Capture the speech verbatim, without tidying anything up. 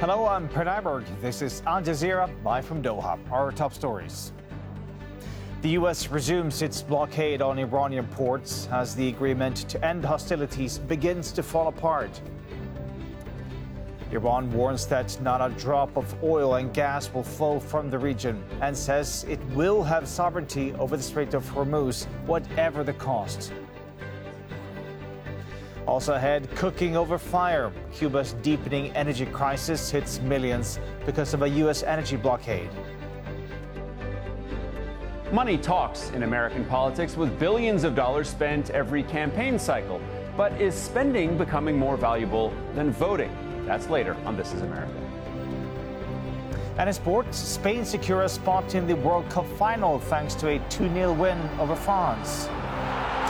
Hello, I'm Per Nyberg. This is Al Jazeera, live from Doha. Our top stories. The U S resumes its blockade on Iranian ports as the agreement to end hostilities begins to fall apart. Iran warns that not a drop of oil and gas will flow from the region and says it will have sovereignty over the Strait of Hormuz, whatever the cost. Also ahead, cooking over fire. Cuba's deepening energy crisis hits millions because of a U S energy blockade. Money talks in American politics with billions of dollars spent every campaign cycle. But is spending becoming more valuable than voting? That's later on This is America. And in sports, Spain secure a spot in the World Cup final thanks to a two nil win over France.